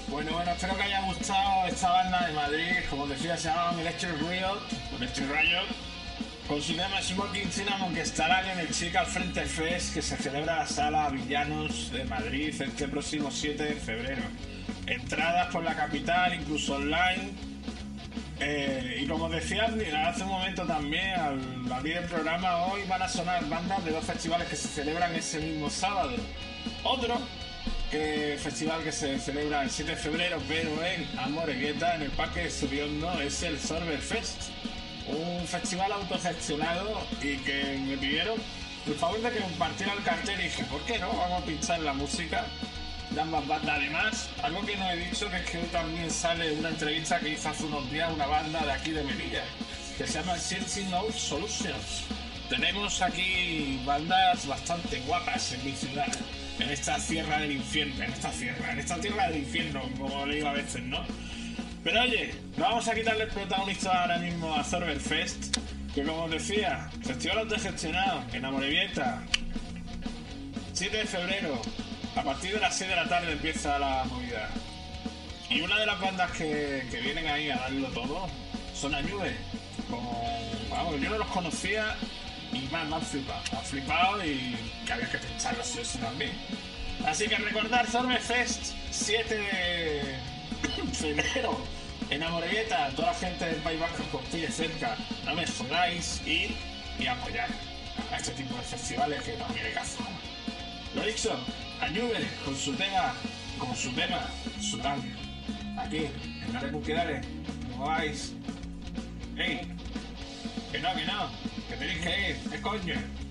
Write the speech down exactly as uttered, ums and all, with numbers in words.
Bueno, bueno, espero que haya gustado esta banda de Madrid, como decía, se llaman Electric Riot, Electric Riot, con su tema Smoking Cinnamon, que estarán en el Chica al Frente Fest, que se celebra en la Sala Villanos de Madrid este próximo siete de febrero. Entradas por la capital, incluso online. Eh, y como decía hace un momento también, al abrir el programa, hoy van a sonar bandas de dos festivales que se celebran ese mismo sábado. Otro que festival que se celebra el siete de febrero, pero en Amorebieta, en el Parque de Suriondo, es el Sorber Fest, un festival autogestionado y que me pidieron por favor de que compartiera el cartel y dije, ¿por qué no? Vamos a pinchar la música de ambas bandas. Además, algo que no he dicho, que es que hoy también sale una entrevista que hizo hace unos días una banda de aquí de Melilla, que se llama Searching Out Solutions. Tenemos aquí bandas bastante guapas en mi ciudad, en esta tierra del infierno, en esta tierra, en esta tierra del infierno, como le digo a veces, ¿no? Pero oye, no vamos a quitarle el protagonista ahora mismo a Sorber Fest, que como os decía, festival autogestionado en Amorebieta, siete de febrero, a partir de las seis de la tarde empieza la movida. Y una de las bandas que, que vienen ahí a darlo todo son Añube. Como, vamos, yo no los conocía y más me han flipado, me han flipado y que había que pincharlos sí o sí también. Así que recordar Sorber Fest siete de febrero en Amorebieta, toda la gente del País Vasco que os pille cerca, no me jodáis, ir y apoyar a este tipo de festivales que también hay que hacer. Lo dicho, Añube con su tema, con su tema, su cambio. Aquí, en Dale Cookie Dale, no vais. ¡Ey! Que no, que no, que tenéis que ir, ¿qué coño?